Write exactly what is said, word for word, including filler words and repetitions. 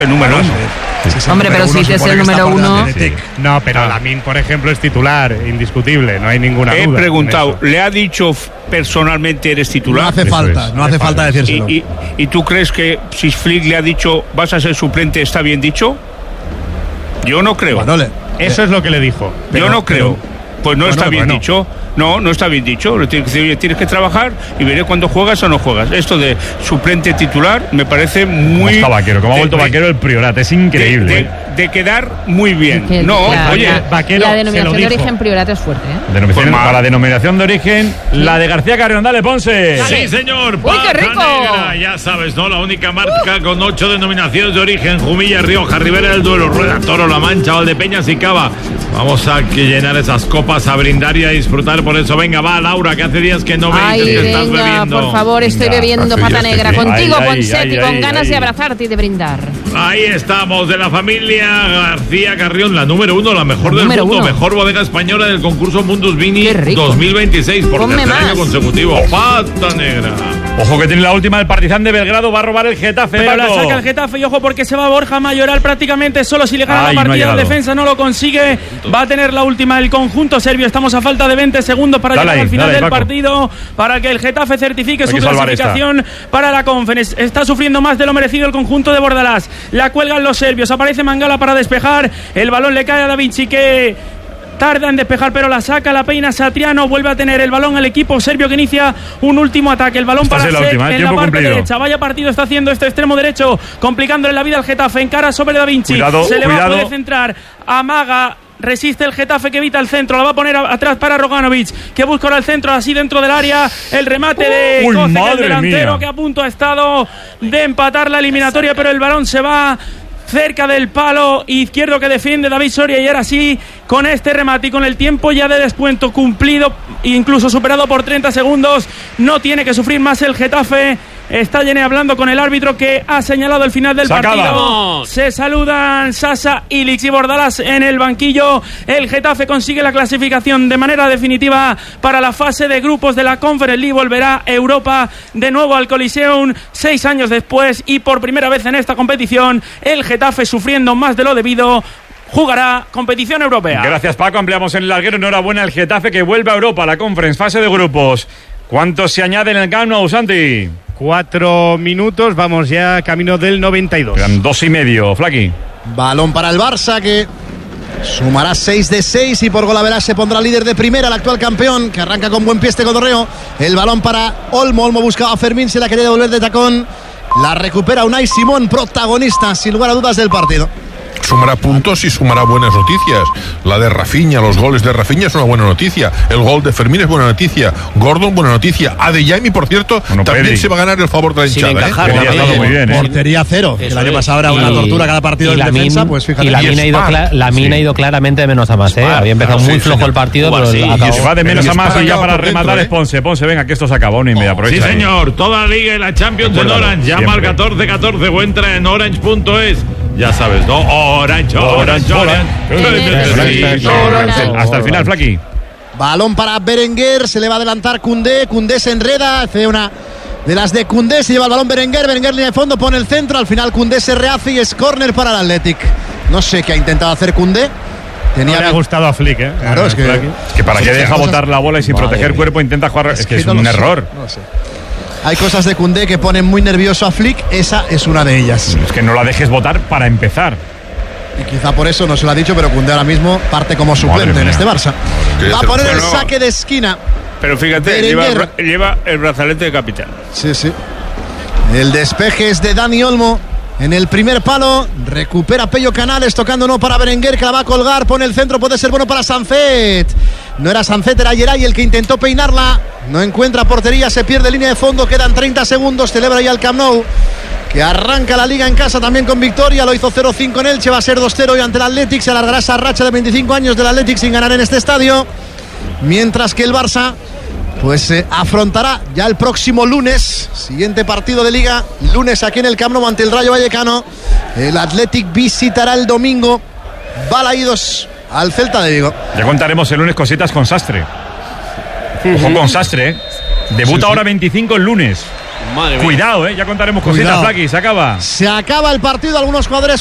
el número uno. Sí, sí, Hombre, pero si es el número uno. Sí. No, pero Lamine, por ejemplo, es titular, indiscutible, no hay ninguna He duda. He preguntado, ¿le ha dicho personalmente eres titular? No hace falta, no hace falta decírselo. ¿Y, y, ¿Y tú crees que si Flick le ha dicho vas a ser suplente, está bien dicho? Yo no creo. Bueno, le, Eso es lo que le dijo. Pero, Yo no creo. Pero, pues no bueno, está bien bueno. dicho. No, no está bien dicho. Le tienes que decir, oye, tienes que trabajar y veré cuándo juegas o no juegas. Esto de suplente titular me parece muy. Como Vaquero, como ha vuelto de, Vaquero el Priorat, es increíble. De, de, de quedar muy bien. Que, no, la, oye, la, Vaquero. La denominación de origen Priorat es fuerte, ¿eh? Denominación, pues para la denominación de origen, sí. La de García Carrión. Dale, Ponce. Sí, señor. ¡Uy, qué rico! Negra, ya sabes, ¿no? La única marca uh. con ocho denominaciones de origen: Jumilla, Rioja, Ribera del Duero, Rueda, Toro, La Mancha, Valdepeñas y Cava. Vamos a llenar esas copas, a brindar y a disfrutar. Por eso, venga, va, Laura, que hace días que no me dices que venga, estás bebiendo. Por favor, estoy venga, bebiendo pata negra ay, contigo, ay, Ponsetti, ay, con ay, ganas ay. de abrazarte y de brindar. Ahí estamos, de la familia García Carrión, la número uno, la mejor la del mundo, uno. Mejor bodega española del concurso Mundus Vini dos mil veintiséis por Ponme tercer más. año consecutivo. Pata negra. Ojo que tiene la última del Partizan de Belgrado, va a robar el Getafe. Pero Paco. la saca el Getafe y ojo porque se va Borja Mayoral prácticamente solo. Si le gana Ay, la partida no en defensa no lo consigue, va a tener la última el conjunto serbio. Estamos a falta de veinte segundos para dale llegar ahí, al final dale, del Paco. partido, para que el Getafe certifique Hay su que salvar clasificación esta. para la Conference. Está sufriendo más de lo merecido el conjunto de Bordalás. La cuelgan los serbios, aparece Mangala para despejar, el balón le cae a Da Vinci que tarda en despejar, pero la saca, la peina Satriano, vuelve a tener el balón el equipo serbio que inicia un último ataque. El balón Esta para es la Sek última, ¿eh? en la Tiempo parte cumplido. derecha. Vaya partido está haciendo este extremo derecho, complicándole la vida al Getafe. Encara sobre Da Vinci. Cuidado, Se le va a cuidado. poder centrar. Amaga. Resiste el Getafe que evita el centro, la va a poner a, atrás para Roganovic, que busca ahora el centro así dentro del área, el remate de Uy, Koce, madre el delantero mía. que a punto ha estado de empatar la eliminatoria, pero el balón se va cerca del palo izquierdo que defiende David Soria y ahora sí, con este remate y con el tiempo ya de descuento cumplido, incluso superado por treinta segundos, no tiene que sufrir más el Getafe. Está Llené hablando con el árbitro que ha señalado el final del Sacada. partido. Se saludan Sasa, Illich y Bordalás en el banquillo. El Getafe consigue la clasificación de manera definitiva para la fase de grupos de la Conference League. Volverá Europa de nuevo al Coliseum seis años después y por primera vez en esta competición el Getafe, sufriendo más de lo debido, jugará competición europea. Gracias, Paco. Ampliamos en el larguero. Enhorabuena al Getafe que vuelve a Europa, la Conference, fase de grupos. ¿Cuántos se añaden en el Camp Nou, Santi? Cuatro minutos, vamos ya camino del noventa y dos. Quedan dos y medio, Flaqui. Balón para el Barça que sumará seis de seis y por golaveras se pondrá líder de primera, el actual campeón, que arranca con buen pie este cotorreo. El balón para Olmo, Olmo buscaba a Fermín, se la quería devolver de tacón. La recupera Unai Simón, protagonista sin lugar a dudas del partido. Sumará puntos y sumará buenas noticias. La de Rafinha, los goles de Rafinha es una buena noticia. El gol de Fermín es buena noticia. Gordon, buena noticia. Adeyemi, por cierto, Bueno, también Pedri. se va a ganar el favor de la Sin hinchada. encajar, ¿eh? Pedri ha estado muy bien, ¿eh? Portería cero, que el año pasado era una Y- tortura cada partido y en Lamine- defensa, pues fíjate. Y la Y mina ha ido, Spar. cla- Lamine Sí. ha ido claramente de menos a más, ¿eh? Spar, Había empezado claro, muy sí, flojo señor. el partido, Jugar, pero sí, y acabó. Se va de menos Pero a más Spar y ya acaba para por dentro, rematar ¿eh? es Ponce. Ponce, venga, que esto se acabó. Ni media, aprovecha. Sí, señor, toda la liga y la Champions en Recuérdalo, Orange. Llama al siempre. catorce catorce o entra en orange punto es. Ya sabes, ¿no? Orange, Orange, Orange. Orange. Orange. Hasta el final, Flaqui. Balón para Berenguer, se le va a adelantar Koundé, Koundé se enreda, hace una de las de Koundé, se lleva el balón Berenguer, Berenguer línea de fondo, pone el centro, al final Koundé se rehace y es córner para el Athletic. No sé qué ha intentado hacer Koundé. Tenía No le ha gustado a Flick, ¿eh? Claro, es que- Flaqui. Que para que deja cosas- botar la bola y sin Madre proteger mía. cuerpo intenta jugar. Es, que es no un lo sé, error. no lo sé. Hay cosas de Koundé que ponen muy nervioso a Flick, esa es una de ellas. Es que no la dejes votar para empezar. Y quizá por eso no se lo ha dicho, pero Koundé ahora mismo parte como suplente Madre en mía. este Barça. Va a poner el Bueno. saque de esquina. Pero fíjate, lleva, Berenguer. el bra- lleva el brazalete de capitán. Sí, sí. El despeje es de Dani Olmo. En el primer palo, recupera Pello Canales, tocando no para Berenguer, que la va a colgar, pone el centro, puede ser bueno para Sancet. No era Sancet, era Geray el que intentó peinarla. No encuentra portería, se pierde línea de fondo, quedan treinta segundos, celebra ya el Camp Nou, que arranca la liga en casa también con victoria, lo hizo cero cinco en Elche, va a ser dos cero y ante el Athletic, se alargará esa racha de veinticinco años del Athletic sin ganar en este estadio, mientras que el Barça pues eh, afrontará ya el próximo lunes, siguiente partido de liga, lunes aquí en el Camp Nou ante el Rayo Vallecano. El Athletic visitará el domingo Balaídos al Celta de Vigo. Ya contaremos el lunes cositas con Sastre. Ojo con Sastre, ¿eh? Debuta Sí, sí. ahora veinticinco el lunes. Cuidado, eh, ya contaremos cositas, Cuidado. Flaqui, se acaba. Se acaba el partido, algunos jugadores